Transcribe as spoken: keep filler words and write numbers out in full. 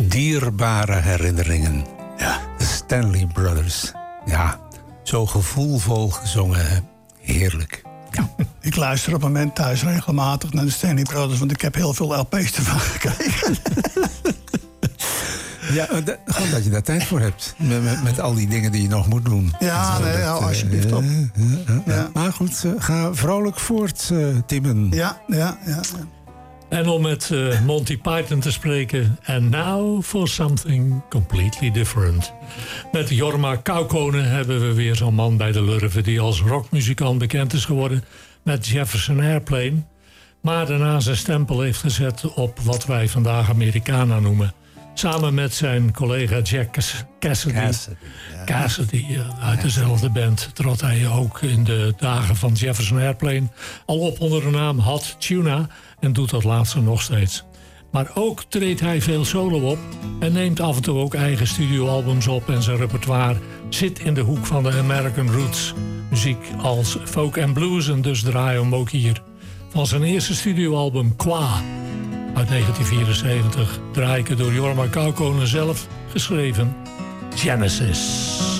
Dierbare herinneringen. Ja. De Stanley Brothers. Ja, zo gevoelvol gezongen. Hè? Heerlijk. Ja. Ik luister op het moment thuis regelmatig naar de Stanley Brothers, want ik heb heel veel L P's ervan gekregen. Ja, dat, gewoon dat je daar tijd voor hebt. Met, met, met al die dingen die je nog moet doen. Ja, zo, nee, dat, hou alsjeblieft op. Uh, uh, uh, Ja. Maar goed, uh, ga vrolijk voort, uh, Timmen. Ja, ja, ja. ja. En om met uh, Monty Python te spreken. And now for something completely different. Met Jorma Kaukonen hebben we weer zo'n man bij de Lurven die als rockmuzikant bekend is geworden met Jefferson Airplane. Maar daarna zijn stempel heeft gezet op wat wij vandaag Americana noemen. Samen met zijn collega Jack Cassidy. Cassidy, ja. Cassidy uh, uit dezelfde band trad hij ook in de dagen van Jefferson Airplane al op onder de naam Hot Tuna en doet dat laatste nog steeds. Maar ook treedt hij veel solo op en neemt af en toe ook eigen studioalbums op en zijn repertoire zit in de hoek van de American Roots. Muziek als folk en blues en dus draaien we hem ook hier. Van zijn eerste studioalbum Qua uit negentien vierenzeventig draai ik het door Jorma Kaukonen zelf geschreven Genesis.